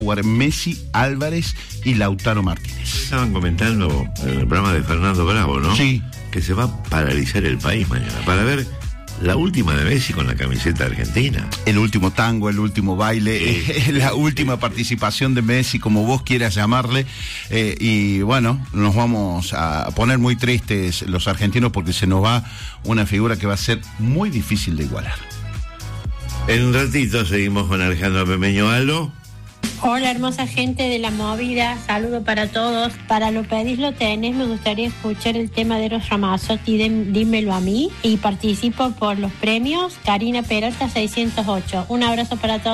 jugar Messi, Álvarez y Lautaro Martínez. Estaban comentando en el programa de Fernando Bravo, ¿no? Sí. Que se va a paralizar el país mañana para ver la última de Messi con la camiseta argentina. El último tango, el último baile, la última participación de Messi, como vos quieras llamarle. Y bueno, nos vamos a poner muy tristes los argentinos porque se nos va una figura que va a ser muy difícil de igualar. En un ratito seguimos con Alejandro Pemeño. ¿Aló? Hola, hermosa gente de La Movida, saludo para todos. Para Lo Pedís Lo Tenés, me gustaría escuchar el tema de Eros Ramazzotti, Dímelo a mí, y participo por los premios Karina Peralta 608. Un abrazo para todos.